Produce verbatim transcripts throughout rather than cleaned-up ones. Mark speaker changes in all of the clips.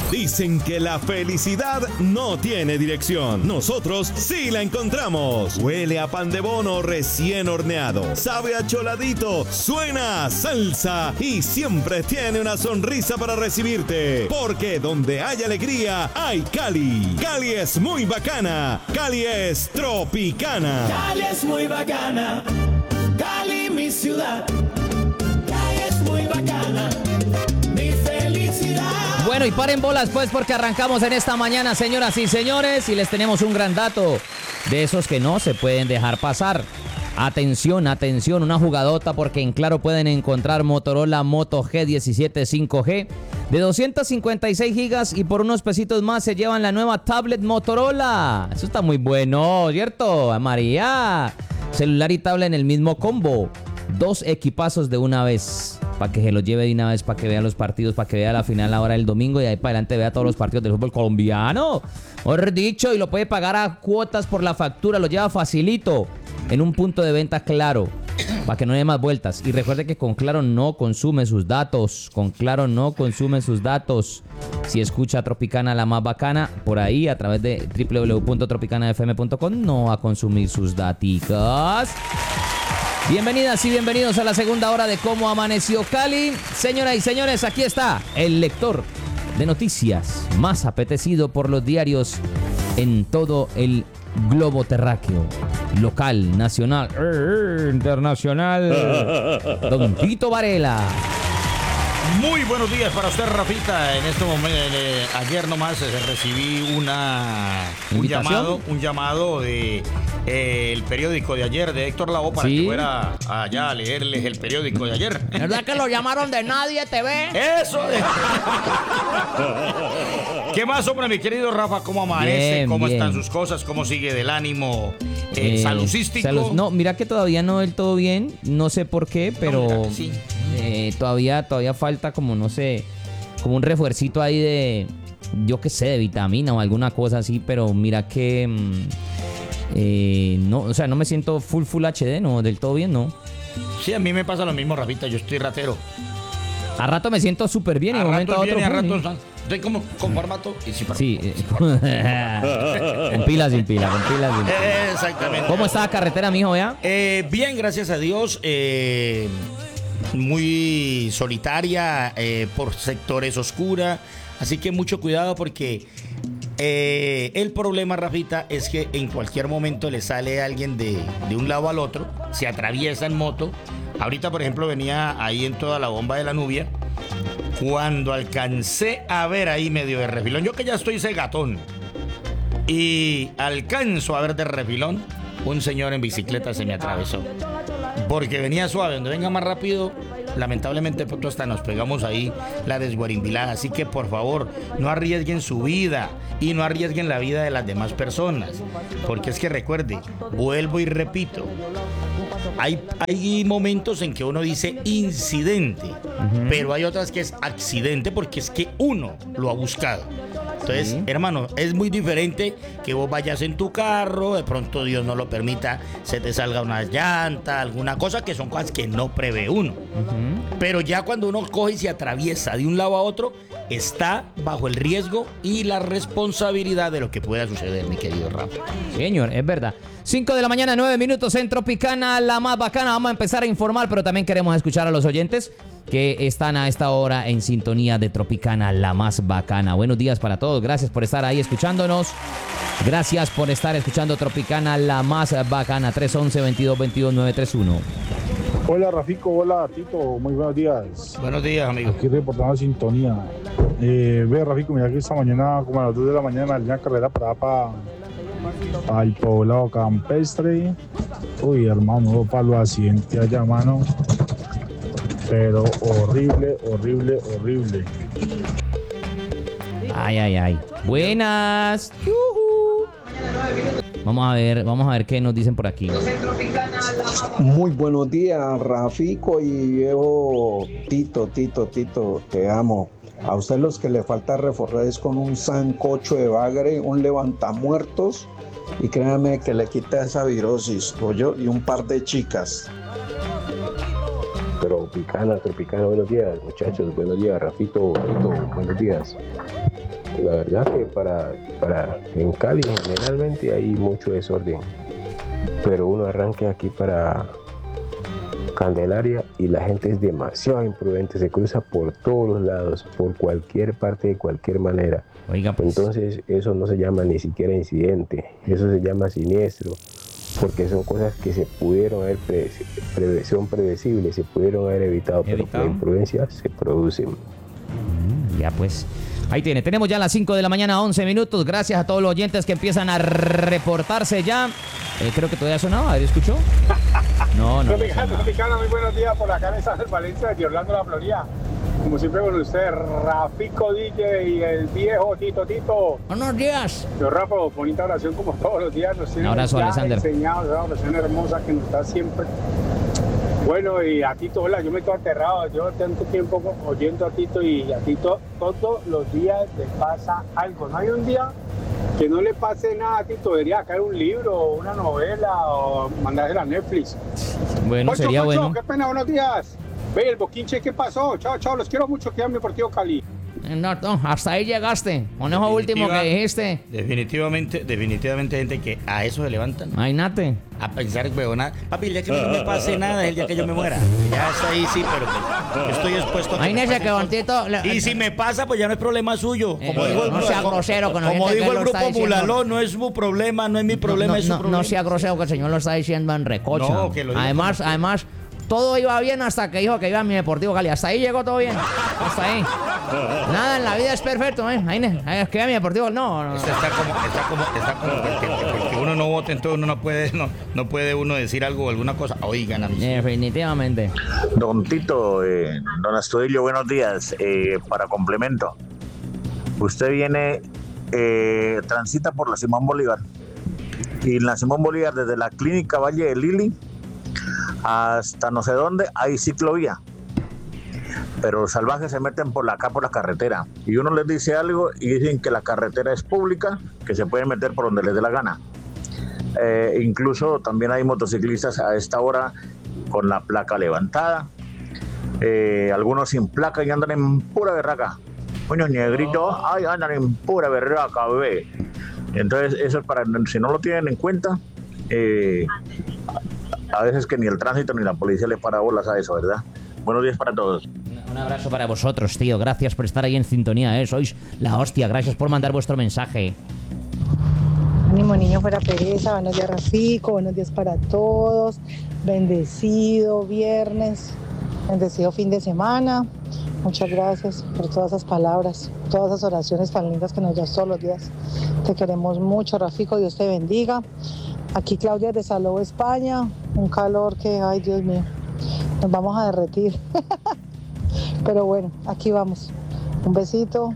Speaker 1: Dicen que la felicidad no tiene dirección. Nosotros sí la encontramos. Huele a pan de bono recién horneado. Sabe a choladito. Suena a salsa. Y siempre tiene una sonrisa para recibirte. Porque donde hay alegría, hay Cali. Cali es muy bacana. Cali es tropicana.
Speaker 2: Cali es muy bacana. Cali, mi ciudad. Cali es muy bacana. Mi felicidad.
Speaker 3: Bueno, y paren bolas pues porque arrancamos en esta mañana, señoras y señores, y les tenemos un gran dato de esos que no se pueden dejar pasar. Atención, atención, una jugadota porque en Claro pueden encontrar Motorola Moto G diecisiete cinco G de doscientos cincuenta y seis gigas y por unos pesitos más se llevan la nueva tablet Motorola. Eso está muy bueno, ¿cierto, María? Celular y tablet en el mismo combo. Dos equipazos de una vez. Para que se los lleve de una vez, para que vea los partidos, para que vea la final ahora el domingo y de ahí para adelante vea todos los partidos del fútbol colombiano. Mejor dicho, y lo puede pagar a cuotas por la factura, lo lleva facilito en un punto de venta Claro, para que no dé más vueltas. Y recuerde que con Claro no consume sus datos, con Claro no consume sus datos. Si escucha Tropicana la más bacana, por ahí a través de doble u doble u doble u punto tropicana f m punto com no va a consumir sus daticas. Bienvenidas y bienvenidos a la segunda hora de Cómo Amaneció Cali. Señoras y señores, aquí está el lector de noticias más apetecido por los diarios en todo el globo terráqueo, local, nacional, eh, internacional, Don Tito Varela.
Speaker 4: Muy buenos días para usted, Rafita. En este momento, eh, ayer nomás eh, recibí una un llamado, un llamado de eh, el periódico de ayer de Héctor Lavoe para ¿Sí? que fuera allá a leerles el periódico de ayer.
Speaker 3: ¿Verdad que lo llamaron de Nadie T V?
Speaker 4: Eso. ¿Qué más, hombre, mi querido Rafa? ¿Cómo amanece? Bien, ¿Cómo bien. están sus cosas? ¿Cómo sigue del ánimo eh, eh, salucístico?
Speaker 3: Salud, no, mira que todavía no del todo bien. No sé por qué, pero no, sí. eh, todavía, todavía falta como, no sé, como un refuercito ahí de, yo qué sé, de vitamina o alguna cosa así. Pero mira que, eh, no, o sea, no me siento full, full H D, no, del todo bien, no.
Speaker 4: Sí, a mí me pasa lo mismo, Rafita. Yo estoy ratero.
Speaker 3: A rato me siento súper bien y
Speaker 4: a
Speaker 3: de momento a otro.
Speaker 4: Bien, a rato, estoy como con formato y sin
Speaker 3: Sí, eh, con pilas sin pila, con pilas sin pila.
Speaker 4: Exactamente.
Speaker 3: ¿Cómo está la carretera, mijo, ya?
Speaker 4: Eh, bien, gracias a Dios. Eh, muy solitaria, eh, por sectores oscura. Así que mucho cuidado porque eh, el problema, Rafita, es que en cualquier momento le sale alguien de, de un lado al otro, se atraviesa en moto. Ahorita, por ejemplo, venía ahí en toda la bomba de la Nubia. Cuando alcancé a ver ahí medio de refilón, yo que ya estoy cegatón, y alcanzo a ver de refilón, un señor en bicicleta se me atravesó. Porque venía suave, donde venga más rápido, lamentablemente pronto hasta nos pegamos ahí la desguarimbilada. Así que por favor, no arriesguen su vida y no arriesguen la vida de las demás personas. Porque es que recuerde, vuelvo y repito, Hay, hay momentos en que uno dice incidente, uh-huh. pero hay otras que es accidente porque es que uno lo ha buscado. Entonces, sí. hermano, es muy diferente que vos vayas en tu carro, de pronto Dios no lo permita, se te salga una llanta, alguna cosa, que son cosas que no prevé uno. Uh-huh. Pero ya cuando uno coge y se atraviesa de un lado a otro, está bajo el riesgo y la responsabilidad de lo que pueda suceder, mi querido Rafa.
Speaker 3: Señor, es verdad. cinco de la mañana, nueve minutos en Tropicana, la más bacana. Vamos a empezar a informar, pero también queremos escuchar a los oyentes que están a esta hora en sintonía de Tropicana, la más bacana. Buenos días para todos. Gracias por estar ahí escuchándonos. Gracias por estar escuchando Tropicana, la más bacana. tres once, veintidós veintidós, nueve treinta y uno.
Speaker 5: Hola, Rafico. Hola, Tito. Muy buenos días.
Speaker 4: Buenos días, amigo.
Speaker 5: Aquí reportando sintonía. Eh, ve, Rafico, mira que esta mañana, como a las dos de la mañana, la carrera para para al poblado campestre. Uy, hermano, para los accidentes allá, mano. Pero horrible, horrible, horrible.
Speaker 3: Ay, ay, ay. Buenas. Yuhu. Vamos a ver, vamos a ver qué nos dicen por aquí.
Speaker 6: Muy buenos días, Rafico y viejo Tito, Tito, Tito, te amo. A usted los que le falta reforzar es con un sancocho de bagre, un levantamuertos, y créanme que le quita esa virosis, yo y un par de chicas.
Speaker 7: Tropicana, Tropicana, buenos días, muchachos, buenos días, Rafito, Rafito, buenos días. la verdad que para, para en Cali generalmente hay mucho desorden, pero uno arranca aquí para Candelaria y la gente es demasiado imprudente, se cruza por todos los lados, por cualquier parte, de cualquier manera.
Speaker 3: Oiga, pues.
Speaker 7: Entonces eso no se llama ni siquiera incidente, eso se llama siniestro, porque son cosas que se pudieron haber, pre, pre, son predecibles, se pudieron haber evitado, pero por imprudencia se producen.
Speaker 3: Ya pues, ahí tiene, tenemos ya las cinco de la mañana, once minutos, gracias a todos los oyentes que empiezan a reportarse ya. Eh, creo que todavía sonaba, ¿escuchó? No, no.
Speaker 8: Mexicano, Mexicano, muy buenos días por acá en San Valencia de Orlando, la Florida. Como siempre con usted, Rafico D J y el viejo Tito Tito.
Speaker 3: Buenos días.
Speaker 8: Yo, Rafa, bonita oración como todos los días. Nos tiene
Speaker 3: Un abrazo, Alexander.
Speaker 8: enseñado, una oración hermosa que nos da siempre. Bueno, y a Tito, hola, yo me quedo aterrado. Yo tanto tiempo oyendo a Tito y a Tito todos los días le pasa algo. No hay un día que no le pase nada a Tito. Debería caer un libro, o una novela o mandársela a Netflix.
Speaker 3: Bueno,
Speaker 8: Poncho,
Speaker 3: sería
Speaker 8: Poncho,
Speaker 3: bueno.
Speaker 8: Qué pena, buenos días. Ve, el boquinche, ¿qué pasó? Chao, chao, los quiero mucho, que mi partido Cali.
Speaker 3: No, no, hasta ahí llegaste. Con eso último que dijiste.
Speaker 4: Definitivamente, definitivamente gente que a eso se levantan.
Speaker 3: Ay, Nate.
Speaker 4: A pensar, huevona. Papi, el día que no me pase nada es el día que yo me muera. Ya está ahí, sí, pero pues, yo estoy expuesto a que
Speaker 3: Ay,
Speaker 4: me
Speaker 3: Nese,
Speaker 4: pase
Speaker 3: que
Speaker 4: cosas.
Speaker 3: Bontito. le-
Speaker 4: Y si me pasa, pues ya no es problema suyo. Como
Speaker 3: Eh,
Speaker 4: dijo el,
Speaker 3: no sea
Speaker 4: como-
Speaker 3: grosero con la
Speaker 4: como
Speaker 3: gente que
Speaker 4: dijo el
Speaker 3: lo está
Speaker 4: grupo
Speaker 3: diciendo.
Speaker 4: Mulaló, no es su problema, no es mi problema,
Speaker 3: no,
Speaker 4: es su
Speaker 3: no,
Speaker 4: problema.
Speaker 3: no sea grosero que el señor lo está diciendo en recocha.
Speaker 4: No, que lo diga
Speaker 3: además,
Speaker 4: como-
Speaker 3: además, todo iba bien hasta que dijo que iba a mi Deportivo Cali. Hasta ahí llegó todo bien. Hasta ahí. Nada en la vida es perfecto, ¿eh? Ahí, ne- ahí es que iba a mi Deportivo. No, no.
Speaker 4: Este está como, está como, está como que, que- que uno no vote, entonces uno no puede, no, no puede uno decir algo o alguna cosa. Oigan a mí.
Speaker 3: Definitivamente.
Speaker 9: Don Tito, eh, don Astudillo, buenos días. Eh, para complemento, usted viene, eh, transita por la Simón Bolívar. Y en la Simón Bolívar, desde la clínica Valle de Lili hasta no sé dónde, hay ciclovía. Pero los salvajes se meten por la, acá por la carretera. Y uno les dice algo y dicen que la carretera es pública, que se pueden meter por donde les dé la gana. Eh, incluso también hay motociclistas a esta hora con la placa levantada, eh, algunos sin placa y andan en pura berraca. Unos negritos, ay, andan en pura berraca, bebé. Entonces eso es para, si no lo tienen en cuenta, eh, a veces que ni el tránsito ni la policía le para bolas a eso, ¿verdad? Buenos días para todos.
Speaker 3: Un abrazo para vosotros, tío. Gracias por estar ahí en sintonía, ¿eh? Sois la hostia. Gracias por mandar vuestro mensaje.
Speaker 10: Ánimo, niño, fuera pereza. Buenos días, Rafico. Buenos días para todos. Bendecido viernes. Bendecido fin de semana. Muchas gracias por todas esas palabras, todas esas oraciones tan lindas que nos das todos los días. Te queremos mucho, Rafico. Dios te bendiga. Aquí Claudia de Salou, España. Un calor que, ay, Dios mío, nos vamos a derretir. Pero bueno, aquí vamos. Un besito.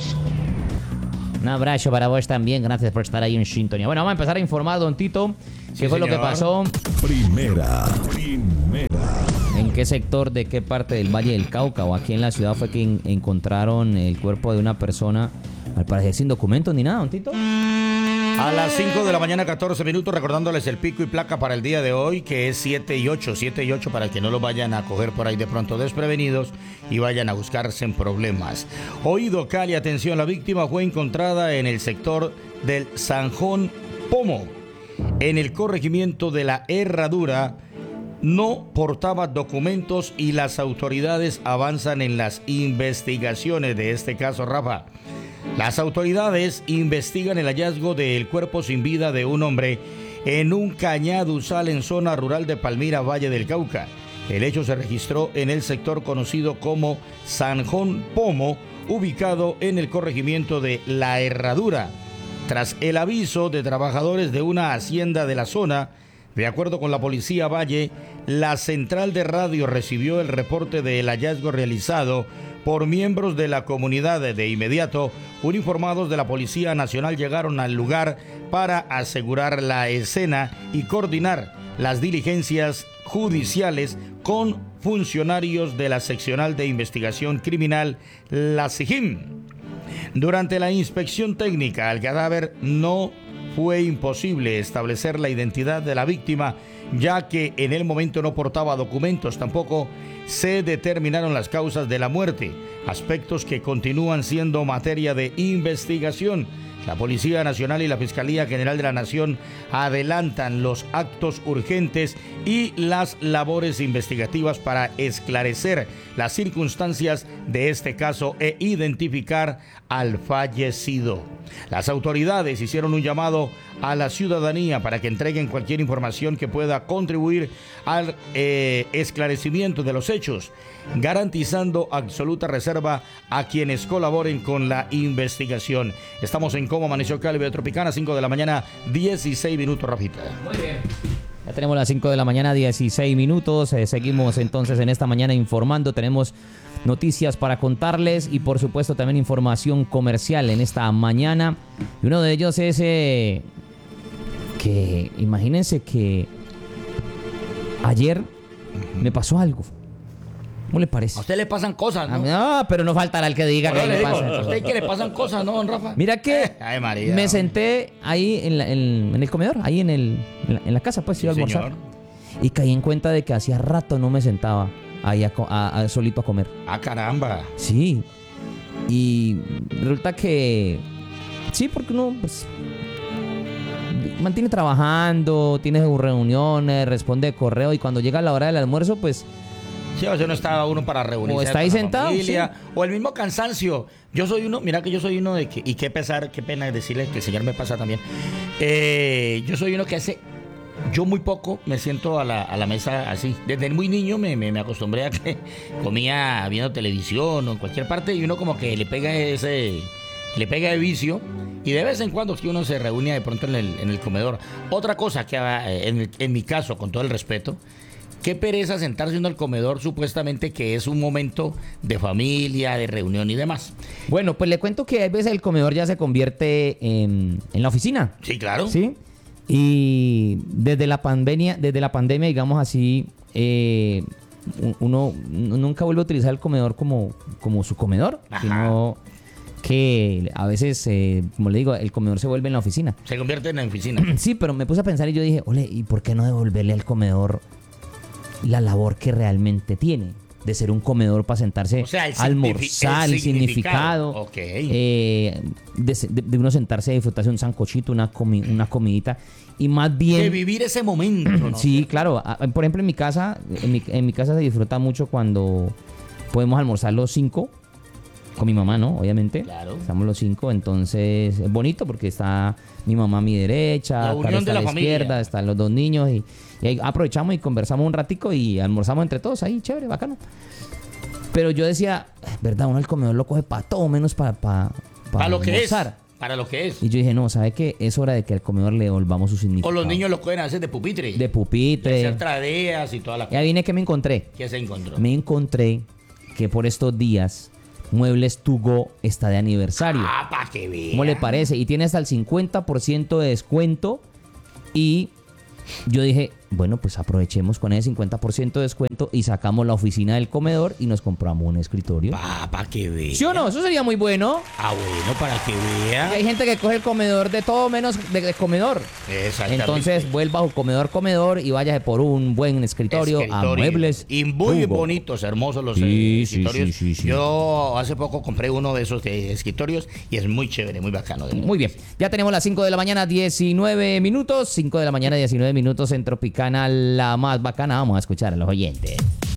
Speaker 3: Un abrazo para vos también. Gracias por estar ahí en sintonía. Bueno, vamos a empezar a informar, don Tito, qué
Speaker 4: Sí,
Speaker 3: fue lo que
Speaker 4: señor.
Speaker 3: pasó.
Speaker 1: Primera, primera.
Speaker 3: ¿En qué sector, de qué parte del Valle del Cauca o aquí en la ciudad fue que en- encontraron el cuerpo de una persona, al parecer sin documentos ni nada, don Tito?
Speaker 4: A las cinco de la mañana, catorce minutos, recordándoles el pico y placa para el día de hoy, que es siete y ocho, siete y ocho, para que no lo vayan a coger por ahí de pronto desprevenidos y vayan a buscarse en problemas. Oído Cali, atención, la víctima fue encontrada en el sector del Sanjón Pomo, en el corregimiento de la Herradura. No portaba documentos y las autoridades avanzan en las investigaciones de este caso, Rafa. Las autoridades investigan el hallazgo del cuerpo sin vida de un hombre en un cañaduzal en zona rural de Palmira, Valle del Cauca. El hecho se registró en el sector conocido como Sanjón Pomo, ubicado en el corregimiento de La Herradura. Tras el aviso de trabajadores de una hacienda de la zona, de acuerdo con la policía Valle, la central de radio recibió el reporte del hallazgo realizado por miembros de la comunidad. De inmediato, uniformados de la Policía Nacional llegaron al lugar para asegurar la escena y coordinar las diligencias judiciales con funcionarios de la Seccional de Investigación Criminal, la SIGIM. Durante la inspección técnica al cadáver no fue imposible establecer la identidad de la víctima, ya que en el momento no portaba documentos. Tampoco se determinaron las causas de la muerte, aspectos que continúan siendo materia de investigación. La Policía Nacional y la Fiscalía General de la Nación adelantan los actos urgentes y las labores investigativas para esclarecer las circunstancias de este caso e identificar al fallecido. Las autoridades hicieron un llamado a la ciudadanía para que entreguen cualquier información que pueda contribuir al eh, esclarecimiento de los hechos, garantizando absoluta reserva a quienes colaboren con la investigación. Estamos en Cómo Amaneció Cali, Tropicana, cinco de la mañana, dieciséis minutos, Rafita.
Speaker 3: Muy bien. Ya tenemos las cinco de la mañana, dieciséis minutos. Eh, seguimos entonces en esta mañana informando. Tenemos noticias para contarles y por supuesto también información comercial en esta mañana. Y uno de ellos es eh, que imagínense que ayer uh-huh. me pasó algo. ¿Cómo le parece?
Speaker 4: A usted le pasan cosas, ¿no?
Speaker 3: No, pero no faltará el que diga
Speaker 4: bueno,
Speaker 3: que le, le
Speaker 4: pasa.
Speaker 3: pasa.
Speaker 4: A usted que le pasan cosas, ¿no, don Rafa?
Speaker 3: Mira que
Speaker 4: Ay, María,
Speaker 3: me senté ahí en, la, en, en el comedor, ahí en, el, en, la, en la casa, pues,
Speaker 4: sí,
Speaker 3: iba a almorzar.
Speaker 4: Señor.
Speaker 3: Y caí en cuenta de que hacía rato no me sentaba ahí a, a, a solito a comer.
Speaker 4: Ah, caramba.
Speaker 3: Sí. Y resulta que sí, porque uno pues mantiene trabajando, tiene reuniones, responde correo y cuando llega la hora del almuerzo, pues
Speaker 4: sí, o sea, no está uno para reunirse.
Speaker 3: O está ahí sentado.
Speaker 4: Familia,
Speaker 3: Sí.
Speaker 4: O el mismo cansancio. Yo soy uno, mira que yo soy uno de que, y qué pesar, qué pena decirle que el Señor me pasa también. Eh, yo soy uno que hace, yo muy poco me siento a la, a la mesa así. Desde muy niño me, me, me acostumbré a que comía viendo televisión o en cualquier parte y uno como que le pega ese, le pega el vicio. Y de vez en cuando que uno se reúne de pronto en el, en el comedor. Otra cosa que eh, en, en mi caso, con todo el respeto, qué pereza sentarse uno al comedor supuestamente que es un momento de familia, de reunión y demás.
Speaker 3: Bueno, pues le cuento que a veces el comedor ya se convierte en, en la oficina.
Speaker 4: Sí, claro.
Speaker 3: Sí. Y desde la pandemia, desde la pandemia, digamos así, eh, uno nunca vuelve a utilizar el comedor como, como su comedor,
Speaker 4: Ajá.
Speaker 3: sino que a veces, eh, como le digo, el comedor se vuelve en la oficina.
Speaker 4: Se convierte en la oficina.
Speaker 3: Sí, pero me puse a pensar y yo dije, ole, ¿y por qué no devolverle al comedor la labor que realmente tiene? De ser un comedor para sentarse
Speaker 4: O sea, el
Speaker 3: a almorzar,
Speaker 4: signifi-
Speaker 3: el significado,
Speaker 4: el significado. Ok.
Speaker 3: eh, de, de- de uno sentarse a disfrutarse un sancochito, una, comi- una comidita, y más bien...
Speaker 4: De vivir ese momento, ¿no?
Speaker 3: Sí, claro. A- Por ejemplo, en mi casa, en mi, en mi casa se disfruta mucho cuando podemos almorzar los cinco, con mi mamá, ¿no? Obviamente.
Speaker 4: Claro.
Speaker 3: Estamos los cinco, entonces es bonito porque está mi mamá a mi derecha,
Speaker 4: La
Speaker 3: Carlos
Speaker 4: unión
Speaker 3: está
Speaker 4: de
Speaker 3: a
Speaker 4: la
Speaker 3: la
Speaker 4: familia.
Speaker 3: izquierda, están los dos niños y, y ahí aprovechamos y conversamos un ratico y almorzamos entre todos ahí, chévere, bacano. Pero yo decía, verdad, uno el comedor lo coge para todo menos para para
Speaker 4: Para lo que es.
Speaker 3: almorzar.
Speaker 4: Para lo que es.
Speaker 3: Y yo dije, no, ¿sabe qué? Es hora de que al comedor le devolvamos su significado.
Speaker 4: O los niños lo cogen a veces de pupitre.
Speaker 3: De pupitre.
Speaker 4: De hacer tareas y toda la
Speaker 3: Y ahí viene que me encontré.
Speaker 4: ¿Qué se encontró?
Speaker 3: Me encontré que por estos días Muebles To Go está de aniversario.
Speaker 4: Ah, para que vean.
Speaker 3: ¿Cómo le parece? Y tiene hasta el cincuenta por ciento de descuento. Y yo dije, bueno, pues aprovechemos con ese cincuenta por ciento de descuento y sacamos la oficina del comedor y nos compramos un escritorio.
Speaker 4: Ah, para que vean.
Speaker 3: ¿Sí o no? Eso sería muy bueno.
Speaker 4: Ah, bueno, para que
Speaker 3: Y
Speaker 4: vean.
Speaker 3: hay gente que coge el comedor de todo menos de, de comedor.
Speaker 4: Exactamente.
Speaker 3: Entonces vuelva a su comedor, comedor y váyase por un buen escritorio, a
Speaker 4: Escritorio.
Speaker 3: Muebles
Speaker 4: Y muy
Speaker 3: To Go.
Speaker 4: bonitos, hermosos los
Speaker 3: Sí,
Speaker 4: eh,
Speaker 3: sí,
Speaker 4: escritorios.
Speaker 3: sí, sí, sí.
Speaker 4: Yo hace poco compré uno de esos de escritorios y es muy chévere, muy bacano. de verdad.
Speaker 3: Muy bien, ya tenemos las cinco de la mañana, diecinueve minutos. cinco de la mañana, diecinueve minutos en Tropicana, la más bacana. Vamos a escuchar a los oyentes.